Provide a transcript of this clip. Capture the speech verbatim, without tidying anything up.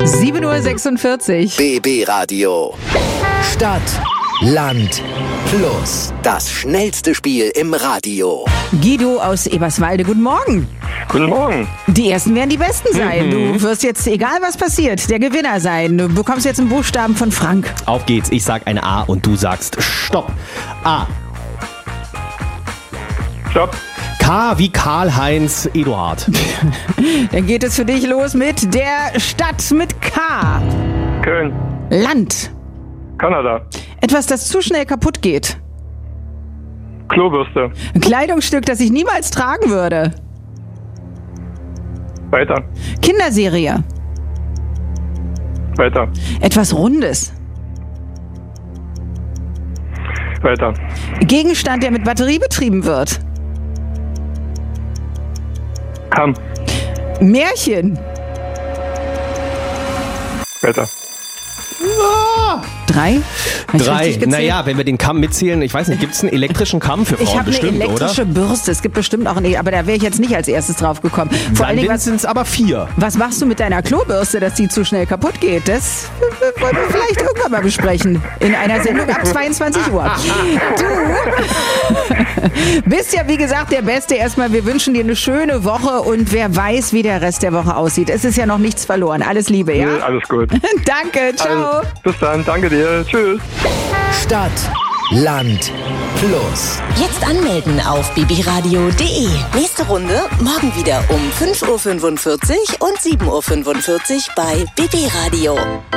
sieben Uhr sechsundvierzig. B B Radio. Stadt, Land, Plus. Das schnellste Spiel im Radio. Guido aus Eberswalde, guten Morgen. Guten Morgen. Die Ersten werden die Besten sein. Mhm. Du wirst jetzt, egal was passiert, der Gewinner sein. Du bekommst jetzt einen Buchstaben von Frank. Auf geht's. Ich sag ein A und du sagst Stopp. A. Stopp. K wie Karl-Heinz Eduard. Dann geht es für dich los mit der Stadt mit K. Köln. Land. Kanada. Etwas, das zu schnell kaputt geht. Klobürste. Ein Kleidungsstück, das ich niemals tragen würde. Weiter. Kinderserie. Weiter. Etwas Rundes. Weiter. Gegenstand, der mit Batterie betrieben wird. Kamm. Märchen. Weiter. Drei? Hab ich Drei. richtig gezählt? Naja, wenn wir den Kamm mitzählen, ich weiß nicht, gibt's einen elektrischen Kamm für Frauen Ich habe eine bestimmt, elektrische oder? Bürste. Es gibt bestimmt auch eine, aber da wäre ich jetzt nicht als erstes drauf gekommen. Vor allen Dingen, Dann was, sind es aber vier. was machst du mit deiner Klobürste, dass die zu schnell kaputt geht? Das äh, wollen wir vielleicht irgendwann mal besprechen. In einer Sendung ab zweiundzwanzig Uhr. Du bist ja, wie gesagt, der Beste. Erstmal, wir wünschen dir eine schöne Woche und wer weiß, wie der Rest der Woche aussieht. Es ist ja noch nichts verloren. Alles Liebe, ja? Nee, alles gut. Danke, ciao. Also, bis dann. Danke dir. Tschüss. Stadt, Land, Plus. Jetzt anmelden auf b b radio punkt d e. Nächste Runde morgen wieder um fünf Uhr fünfundvierzig und sieben Uhr fünfundvierzig bei B B Radio.